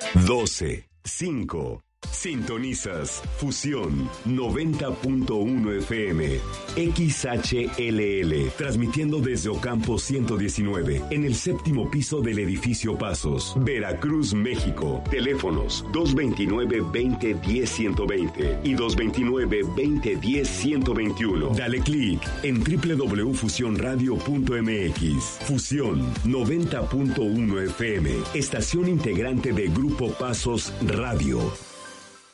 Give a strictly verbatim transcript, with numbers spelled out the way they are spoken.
doce, cinco. Sintonizas Fusión noventa punto uno F M, X H L L, transmitiendo desde Ocampo ciento diecinueve, en el séptimo piso del edificio Pasos, Veracruz, México. Teléfonos dos veintinueve, veinte, diez, ciento veinte y dos veintinueve, veinte, diez, ciento veintiuno. Dale clic en doble u doble u doble u punto fusión radio punto m x. Fusión noventa punto uno F M, estación integrante de Grupo Pasos Radio.